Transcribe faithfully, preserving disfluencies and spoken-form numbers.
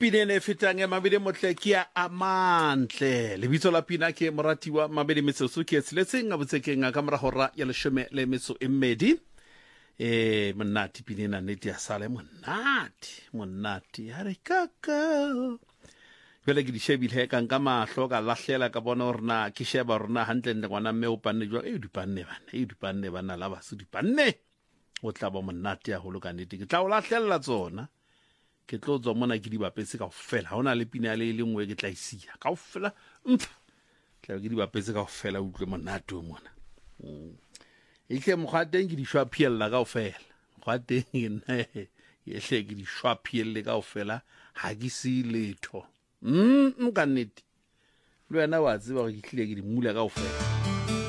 Pinene fetang ya mabele motle ke ya amantle lebitso la pina ke moratiwa mabele metsotso ke tseletseng a botsekeng ka mora hora ya leshome le metso e mmedi eh monate pinena nete ya sale monate monate ha re kaka bele ke di shebile ka nka mahlo ka lahlela ka bona rena ke sheba rena hantle nne ngwana mme o panne jwa e di panne bana e di panne bana la ba se di panne o tla ba monate ya holo ka nete ke tla o lahlela tsona ke tlo tswa mona ke di bapetse kaofela ha ona le pina le le nngwe ke tla isia kaofela tla ke di bapetse kaofela utlwe monate o mona e ke mogwateng ke di shwapiella kaofela mogwateng nna ye hle ke di shwapielle kaofela ha ke se letho mm ka nnete le wena wa tseba gore ke hlile ke di mula kaofela